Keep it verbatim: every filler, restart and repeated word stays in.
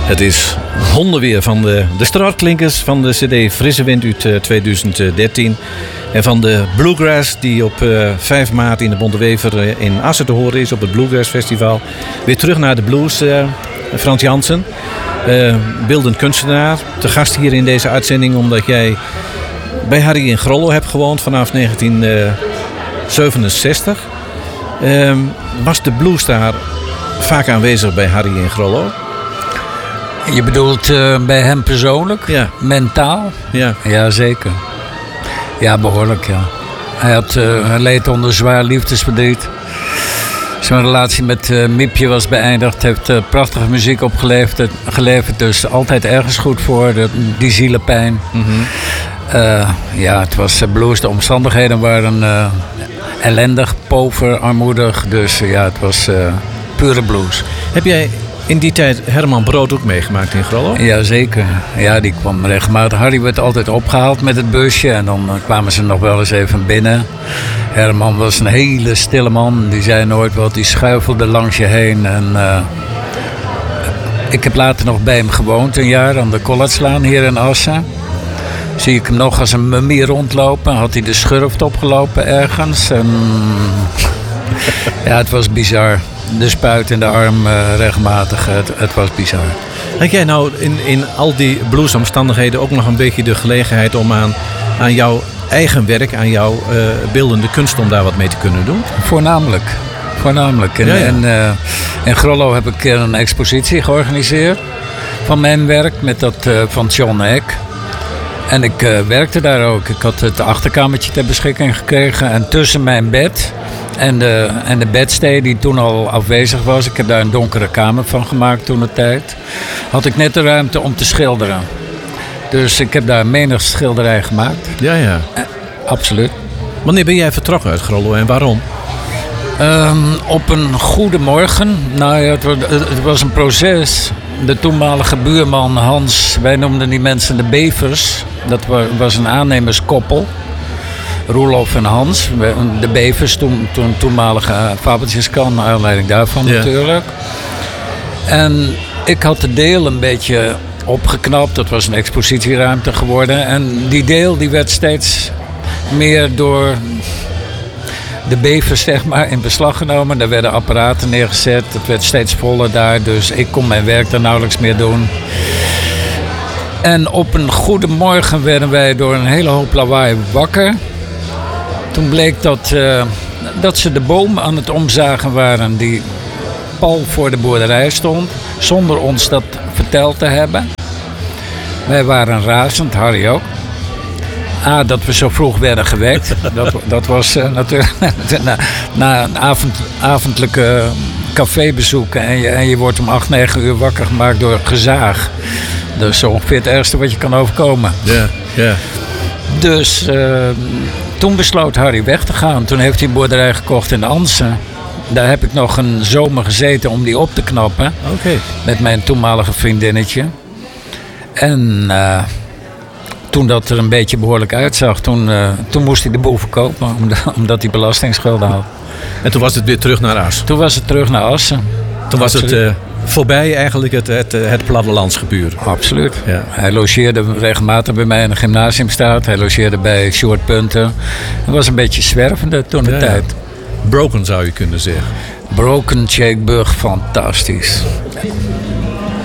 Het is hondenweer van de, de straatklinkers van de cd Frisse Wind uit uh, twintig dertien. En van de Bluegrass die op uh, vijf maart in de Bontewever uh, in Assen te horen is op het Bluegrass Festival. Weer terug naar de blues, uh, Frans Jansen. Uh, beeldend kunstenaar. Te gast hier in deze uitzending omdat jij bij Harry in Grollo hebt gewoond vanaf negentien zevenenzestig. Uh, was de blues daar vaak aanwezig bij Harry in Grollo? Je bedoelt uh, bij hem persoonlijk? Ja. Mentaal? Ja. Ja, zeker. Ja, behoorlijk, ja. Hij, had, uh, hij leed onder zwaar liefdesverdriet. Zijn relatie met uh, Miepje was beëindigd. Heeft uh, prachtige muziek opgeleverd. Geleverd, dus altijd ergens goed voor. De, die zielenpijn. Mm-hmm. Uh, ja, het was uh, blues. De omstandigheden waren uh, ellendig, pover, armoedig. Dus uh, ja, het was uh, pure blues. Heb jij in die tijd Herman Brood ook meegemaakt in Grollo? Jazeker. Ja, die kwam regelmatig. Harry werd altijd opgehaald met het busje. En dan uh, kwamen ze nog wel eens even binnen. Herman was een hele stille man. Die zei nooit wat. Die schuifelde langs je heen. En, uh, ik heb later nog bij hem gewoond. Een jaar aan de Collardslaan hier in Assen. Zie ik hem nog als een mummie rondlopen. Had hij de schurft opgelopen ergens. En ja, het was bizar. De spuit in de arm uh, regelmatig. Het, het was bizar. Had jij nou in, in al die bluesomstandigheden ook nog een beetje de gelegenheid om aan, aan jouw eigen werk, aan jouw uh, beeldende kunst, om daar wat mee te kunnen doen? Voornamelijk. Voornamelijk. En, ja, ja. en, uh, in Grollo heb ik een expositie georganiseerd van mijn werk met dat uh, van John Eck. En ik uh, werkte daar ook. Ik had het achterkamertje ter beschikking gekregen. En tussen mijn bed en de, en de bedstee die toen al afwezig was, ik heb daar een donkere kamer van gemaakt toen de tijd, had ik net de ruimte om te schilderen. Dus ik heb daar menig schilderij gemaakt. Ja, ja. Uh, absoluut. Wanneer ben jij vertrokken uit Grollo en waarom? Um, op een goede morgen. Nou ja, het, het was een proces. De toenmalige buurman Hans, wij noemden die mensen de Bevers. Dat was een aannemerskoppel. Roelof en Hans. De Bevers, toen, toen toenmalige fabeltjeskan, naar aanleiding daarvan, ja, natuurlijk. En ik had de deel een beetje opgeknapt. Dat was een expositieruimte geworden. En die deel die werd steeds meer door de Bevers, zeg maar, in beslag genomen. Daar werden apparaten neergezet. Het werd steeds voller daar. Dus ik kon mijn werk daar nauwelijks meer doen. En op een goede morgen werden wij door een hele hoop lawaai wakker. Toen bleek dat, uh, dat ze de boom aan het omzagen waren die pal voor de boerderij stond. Zonder ons dat verteld te hebben. Wij waren razend, Harry ook. A, dat we zo vroeg werden gewekt. Dat, dat was uh, natuurlijk na, na een avond, avondelijke cafébezoek. En je, en je wordt om acht, negen uur wakker gemaakt door gezaag. Dat is zo ongeveer het ergste wat je kan overkomen. Ja, yeah, ja. Yeah. Dus uh, toen besloot Harry weg te gaan. Toen heeft hij een boerderij gekocht in Ansen. Daar heb ik nog een zomer gezeten om die op te knappen. Okay. Met mijn toenmalige vriendinnetje. En Uh, toen dat er een beetje behoorlijk uitzag, toen, uh, toen moest hij de boel verkopen, omdat hij belastingsschulden had. En toen was het weer terug naar Assen? Toen was het terug naar Assen. Toen was Absoluut. het uh, voorbij eigenlijk het, het, het plattelandsgebuur? Absoluut. Ja. Hij logeerde regelmatig bij mij in de gymnasiumstraat. Hij logeerde bij Sjoerd Punten. Hij was een beetje zwervende toen de ja, tijd. Ja. Broken zou je kunnen zeggen. Broken, Tjeekburg, fantastisch.